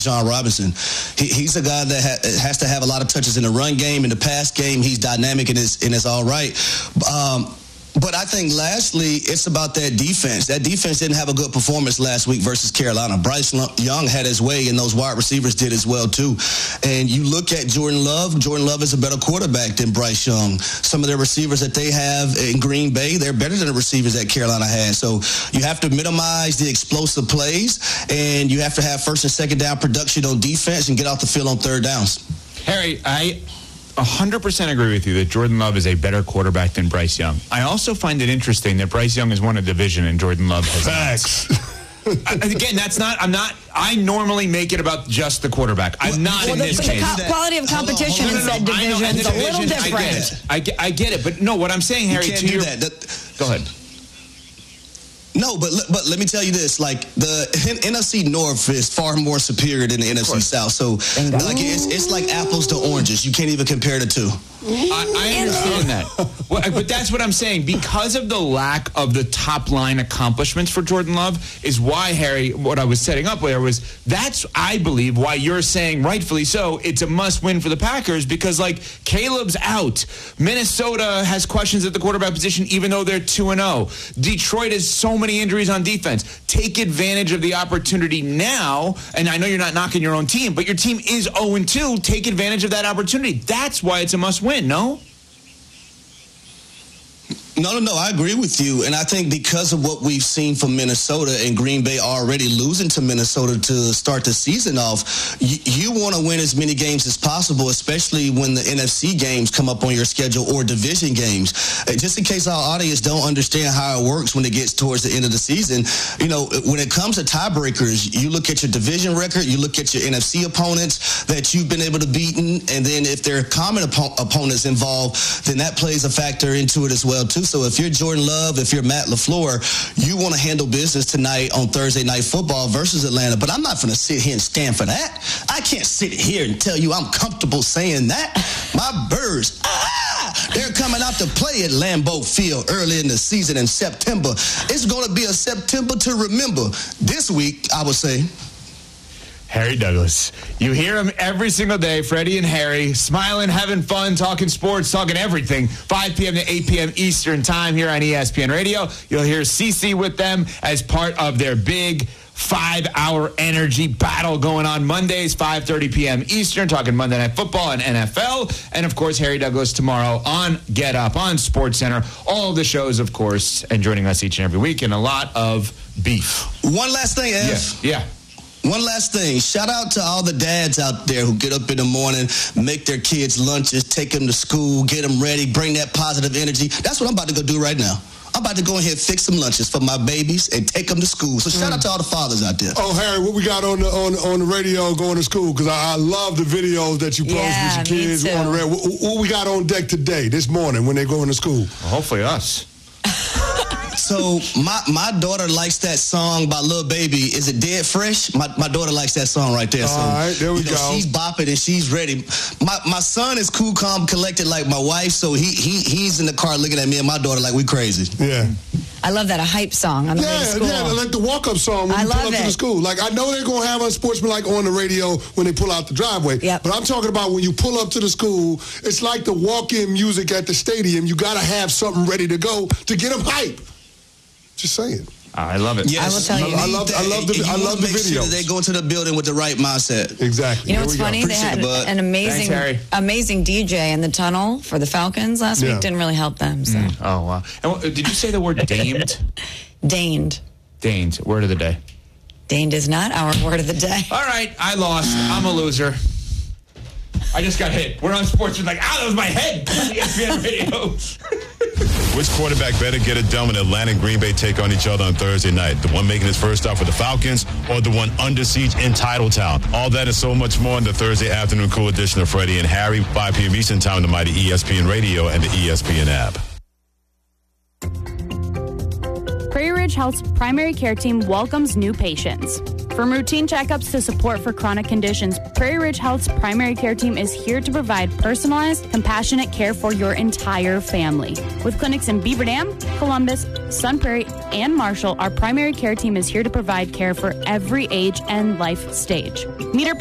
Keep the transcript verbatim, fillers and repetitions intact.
John Robinson. He, he's a guy that ha- has to have a lot of touches in the run game. In the pass game, he's dynamic and is, and is all right. Um, But I think lastly, it's about that defense. That defense didn't have a good performance last week versus Carolina. Bryce Young had his way, and those wide receivers did as well, too. And you look at Jordan Love. Jordan Love is a better quarterback than Bryce Young. Some of the receivers that they have in Green Bay, they're better than the receivers that Carolina has. So you have to minimize the explosive plays, and you have to have first and second down production on defense and get off the field on third downs. Harry, I one hundred percent agree with you that Jordan Love is a better quarterback than Bryce Young. I also find it interesting that Bryce Young has won a division and Jordan Love has Facts. Again, that's not, I'm not, I normally make it about just the quarterback. I'm not well, in the, this the case. co- quality of competition hold on, hold on. in said I know, division and is the a little division, different. I get it. I get, I get it. But no, what I'm saying, Harry, You can't to do your, that. that. Go ahead. No, but but let me tell you this: like the N F C North is far more superior than the N F C South. So, like it's it's like apples to oranges. You can't even compare the two. I, I understand that, well, but that's what I'm saying. Because of the lack of the top line accomplishments for Jordan Love, is why, Harry, what I was setting up there was that's I believe why you're saying rightfully so. It's a must win for the Packers because like Caleb's out, Minnesota has questions at the quarterback position even though they're two and zero. Detroit has so many injuries on defense. Take advantage of the opportunity now, and I know you're not knocking your own team, but your team is zero and two. Take advantage of that opportunity. That's why it's a must win. No? No, no, no. I agree with you. And I think because of what we've seen from Minnesota and Green Bay already losing to Minnesota to start the season off, you, you want to win as many games as possible, especially when the N F C games come up on your schedule or division games. Uh, just in case our audience don't understand how it works when it gets towards the end of the season, you know, when it comes to tiebreakers, you look at your division record, you look at your N F C opponents that you've been able to beat, and then if there are common op- opponents involved, then that plays a factor into it as well, too. So if you're Jordan Love, if you're Matt LaFleur, you want to handle business tonight on Thursday Night Football versus Atlanta. But I'm not going to sit here and stand for that. I can't sit here and tell you I'm comfortable saying that. My Birds, ah, they're coming out to play at Lambeau Field early in the season in September. It's going to be a September to remember. This week, I would say. Harry Douglas. You hear him every single day, Freddie and Harry, smiling, having fun, talking sports, talking everything. five p.m. to eight p.m. Eastern time here on E S P N Radio. You'll hear Cece with them as part of their big five-hour energy battle going on Mondays, five thirty p.m. Eastern, talking Monday Night Football and N F L. And, of course, Harry Douglas tomorrow on Get Up, on SportsCenter. All of the shows, of course, and joining us each and every week, and a lot of beef. One last thing, F. Yeah, yeah. One last thing. Shout out to all the dads out there who get up in the morning, make their kids lunches, take them to school, get them ready, bring that positive energy. That's what I'm about to go do right now. I'm about to go ahead and fix some lunches for my babies and take them to school. So shout mm. out to all the fathers out there. Oh, Harry, what we got on the on, on the radio going to school? Because I, I love the videos that you post yeah, with your kids me too. on the radio. What, what we got on deck today, this morning, when they're going to school? Well, hopefully us. So my, my daughter likes that song by Lil Baby. Is it Dead Fresh? My my daughter likes that song right there. All so right, there we you know, go. She's bopping and she's ready. My my son is cool, calm, collected like my wife. So he he he's in the car looking at me and my daughter like we crazy. Yeah. I love that, a hype song on the way to Yeah, school. yeah, like the walk-up song when I you pull love up to it. the school. Like, I know they're going to have Unsportsmanlike on the radio when they pull out the driveway. Yep. But I'm talking about when you pull up to the school, it's like the walk-in music at the stadium. You got to have something ready to go to get them hype. Just saying. I love it. Yes, I will tell you. I love, I love the, You I wanna love the make sure video. that they go into the building with the right mindset. Exactly. You know There what's we go. funny? They Appreciate had it, bud. an amazing, Thanks, Harry. amazing D J in the tunnel for the Falcons last Yeah. week. Didn't really help them. So Mm. Oh, wow. And what, did you say the word damed? deigned, Damed. Word of the day. deigned is not our word of the day. All right, I lost. I'm a loser. I just got hit. We're on sports. We're like, ah, that was my head. E S P N Radio. Which quarterback better get it done when Atlanta and Green Bay take on each other on Thursday night? The one making his first start for the Falcons or the one under siege in Titletown? All that and so much more in the Thursday afternoon cool edition of Freddie and Harry, five p.m. Eastern Time on the mighty E S P N Radio and the E S P N app. Prairie Ridge Health's primary care team welcomes new patients. From routine checkups to support for chronic conditions, Prairie Ridge Health's primary care team is here to provide personalized, compassionate care for your entire family. With clinics in Beaver Dam, Columbus, Sun Prairie, and Marshall, our primary care team is here to provide care for every age and life stage. Meet our